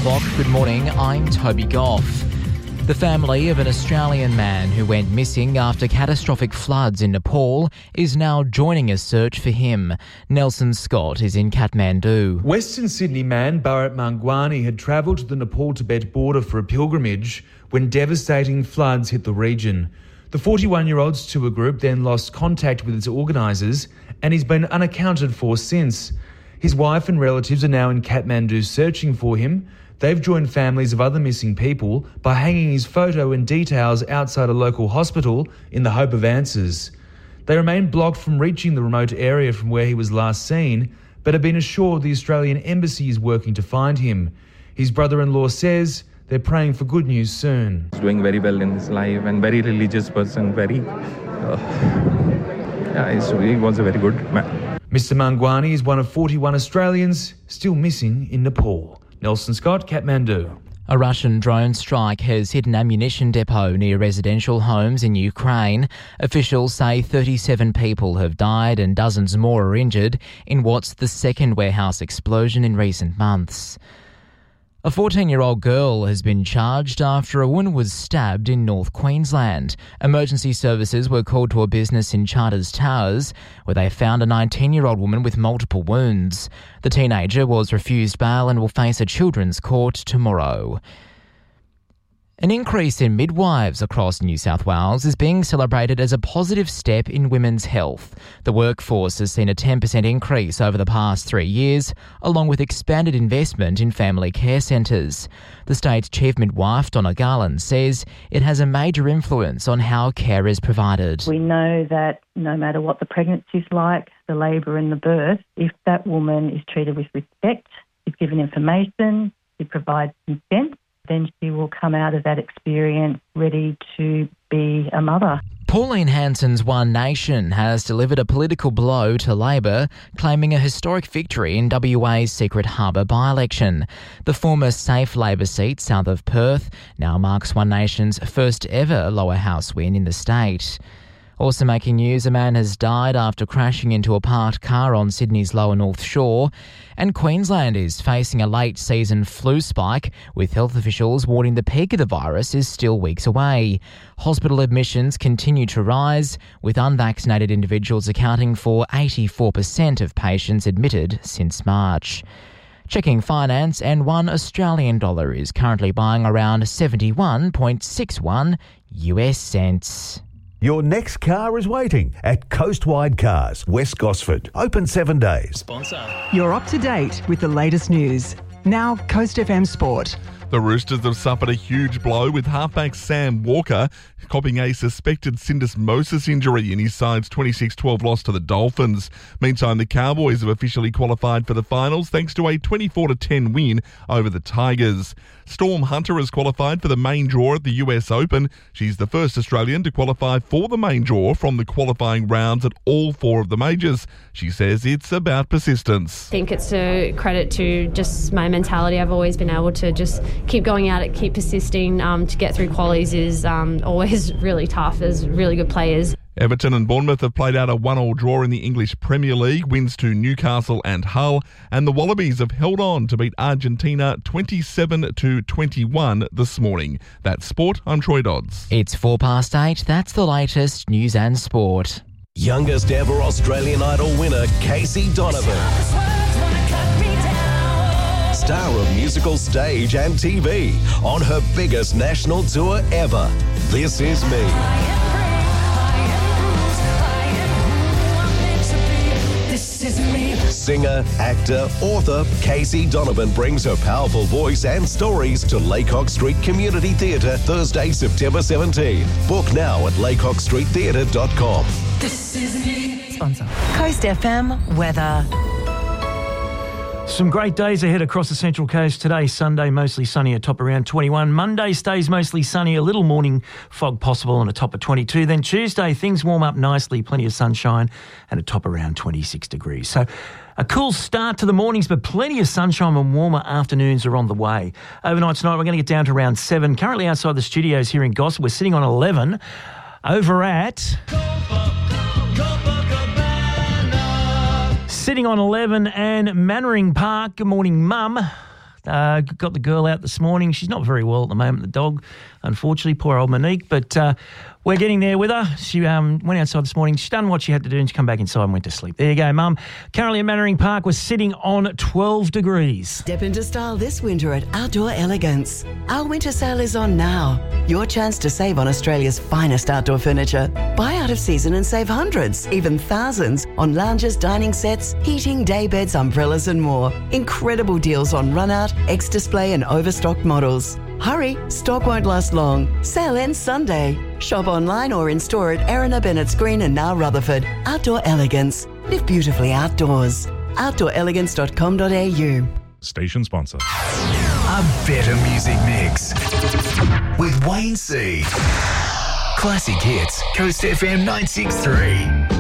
o'clock. Good morning, I'm Toby Goff. The family of an Australian man who went missing after catastrophic floods in Nepal is now joining a search for him. Nelson Scott is in Kathmandu. Western Sydney man Bharat Mangwani had travelled to the Nepal-Tibet border for a pilgrimage when devastating floods hit the region. The 41-year-old's tour group then lost contact with its organisers and he's been unaccounted for since. His wife and relatives are now in Kathmandu searching for him. They've joined families of other missing people by hanging his photo and details outside a local hospital in the hope of answers. They remain blocked from reaching the remote area from where he was last seen, but have been assured the Australian Embassy is working to find him. His brother-in-law says they're praying for good news soon. He's doing very well in his life and very religious person, he was a very good man. Mr. Mangwani is one of 41 Australians still missing in Nepal. Nelson Scott, Kathmandu. A Russian drone strike has hit an ammunition depot near residential homes in Ukraine. Officials say 37 people have died and dozens more are injured in what's the second warehouse explosion in recent months. A 14-year-old girl has been charged after a woman was stabbed in North Queensland. Emergency services were called to a business in Charters Towers where they found a 19-year-old woman with multiple wounds. The teenager was refused bail and will face a children's court tomorrow. An increase in midwives across New South Wales is being celebrated as a positive step in women's health. The workforce has seen a 10% increase over the past 3 years, along with expanded investment in family care centres. The state's chief midwife, Donna Garland, says it has a major influence on how care is provided. We know that no matter what the pregnancy's like, the labour and the birth, if that woman is treated with respect, is given information, she provides consent, then she will come out of that experience ready to be a mother. Pauline Hanson's One Nation has delivered a political blow to Labor, claiming a historic victory in WA's Secret Harbour by-election. The former safe Labor seat south of Perth now marks One Nation's first ever lower house win in the state. Also making news, a man has died after crashing into a parked car on Sydney's lower North Shore. And Queensland is facing a late-season flu spike, with health officials warning the peak of the virus is still weeks away. Hospital admissions continue to rise, with unvaccinated individuals accounting for 84% of patients admitted since March. Checking finance, and $1 Australian dollar is currently buying around 71.61 US cents. Your next car is waiting at Coastwide Cars, West Gosford. Open 7 days. You're up to date with the latest news. Now, Coast FM Sport. The Roosters have suffered a huge blow with halfback Sam Walker copping a suspected syndesmosis injury in his side's 26-12 loss to the Dolphins. Meantime, the Cowboys have officially qualified for the finals thanks to a 24-10 win over the Tigers. Storm Hunter has qualified for the main draw at the US Open. She's the first Australian to qualify for the main draw from the qualifying rounds at all 4 of the majors. She says it's about persistence. I think it's a credit to just my mentality. I've always been able to just keep going at it, keep persisting. To get through qualies is always really tough. There's really good players. Everton and Bournemouth have played out a 1-1 draw in the English Premier League, wins to Newcastle and Hull, and the Wallabies have held on to beat Argentina 27-21 this morning. That's sport. I'm Troy Dodds. It's 8:04. That's the latest news and sport. Youngest ever Australian Idol winner, Casey Donovan. Star of musical stage and TV on her biggest national tour ever. This Is Me. Singer, actor, author, Casey Donovan brings her powerful voice and stories to Laycock Street Community Theatre Thursday, September 17. Book now at laycockstreettheatre.com. This is me. Sponsor. Coast FM weather. Some great days ahead across the Central Coast today. Sunday, mostly sunny, a top around 21. Monday stays mostly sunny, a little morning fog possible and a top of 22. Then Tuesday, things warm up nicely, plenty of sunshine and a top around 26 degrees. So a cool start to the mornings, but plenty of sunshine and warmer afternoons are on the way. Overnight tonight, we're going to get down to around 7. Currently outside the studios here in Gossip, we're sitting on 11. Over at... Sitting on 11 and Mannering Park. Good morning, Mum. Got the girl out this morning. She's not very well at the moment, the dog, unfortunately. Poor old Monique. But we're getting there with her. She went outside this morning. She's done what she had to do and she came back inside and went to sleep. There you go, Mum. Currently at Mannering Park, we're sitting on 12 degrees. Step into style this winter at Outdoor Elegance. Our winter sale is on now. Your chance to save on Australia's finest outdoor furniture. Buy out of season and save hundreds, even thousands, on lounges, dining sets, heating, day beds, umbrellas and more. Incredible deals on run-out, ex-display and overstocked models. Hurry, stock won't last long. Sale ends Sunday. Shop online or in store at Erina Bennett's Green and now Rutherford. Outdoor Elegance. Live beautifully outdoors. OutdoorElegance.com.au. Station sponsor. A better music mix with Wayne C. Classic hits, Coast FM 963.